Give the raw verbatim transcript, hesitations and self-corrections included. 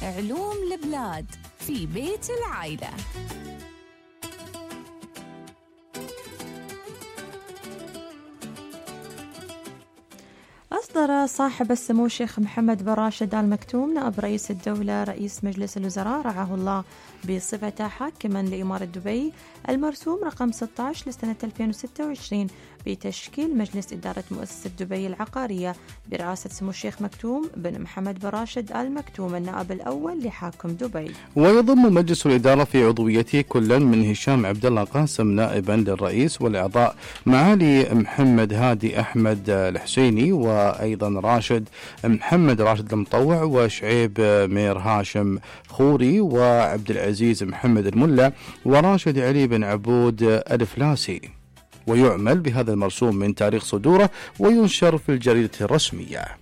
علوم البلاد في بيت العائلة. أصدر صاحب السمو الشيخ محمد بن راشد آل مكتوم نائب رئيس الدولة رئيس مجلس الوزراء رعاه الله بصفته حاكما لإمارة دبي المرسوم رقم ستة عشر لسنة ألفين وستة وعشرين بتشكيل مجلس إدارة مؤسسة دبي العقارية برئاسة سمو الشيخ مكتوم بن محمد بن راشد آل مكتوم النائب الأول لحاكم دبي. ويضم مجلس الإدارة في عضويته كل من هشام عبد الله قاسم نائبا للرئيس والأعضاء معالي محمد هادي أحمد الحسيني وأيضا راشد محمد راشد المطوع وشعيب مير هاشم خوري وعبد العزيز محمد الملا وراشد علي بن عبود الفلاسي. ويعمل بهذا المرسوم من تاريخ صدوره وينشر في الجريدة الرسمية.